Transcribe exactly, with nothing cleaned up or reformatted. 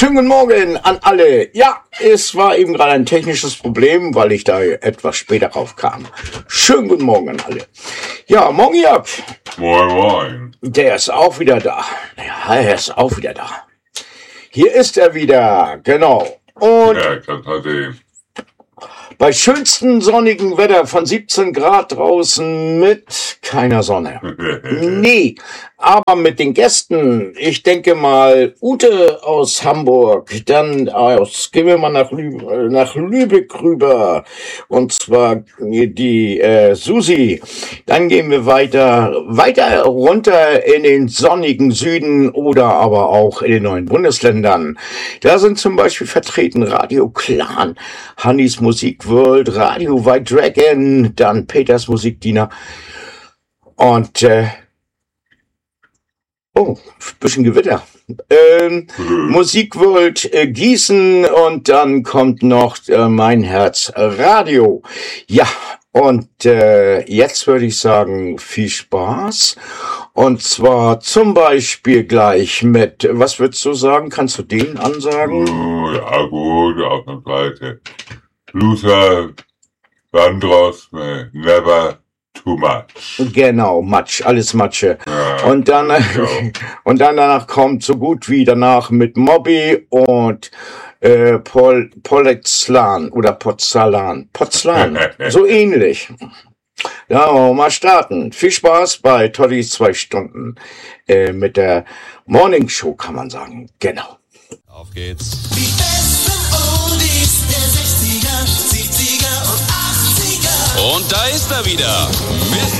schönen guten Morgen an alle. Ja, es war eben gerade ein technisches Problem, weil ich da etwas später drauf kam. Schönen guten Morgen an alle. Ja, morgen Jörg. Moin, moin. Der ist auch wieder da. Ja, er ist auch wieder da. Hier ist er wieder, genau. Und Ja, ich kann halt sehen. bei schönstem sonnigen Wetter von siebzehn Grad draußen mit keiner Sonne. Nee, aber mit den Gästen. Ich denke mal, Ute aus Hamburg, dann aus, gehen wir mal nach, Lü nach Lübeck rüber. Und zwar die äh, Susi. Dann gehen wir weiter, weiter runter in den sonnigen Süden oder aber auch in den neuen Bundesländern. Da sind zum Beispiel vertreten Radio Clan, Hannis Musik World, Radio White Dragon, dann Peters Musikdiener und äh, oh, bisschen Gewitter. Ähm, Musik World äh, Gießen und dann kommt noch äh, Mein Herz Radio. Ja, und äh, jetzt würde ich sagen, viel Spaß. Und zwar zum Beispiel gleich mit, was würdest du sagen? Kannst du den ansagen? Oh, ja, gut, auf der Seite. Luther Vandross, ne, never too much. Genau, Matsch, alles Matsche. Ja, Und dann, ja. und dann danach kommt so gut wie danach mit Mobby und äh, Pol, Polizlan oder Pozzalan. Pozzalan, so ähnlich. Ja, wollen wir mal starten. Viel Spaß bei Toddys zwei Stunden äh, mit der Morning Show, kann man sagen. Genau. Auf geht's. Die besten Oldies der sechziger, siebziger und achtziger. Und da ist er wieder. Mit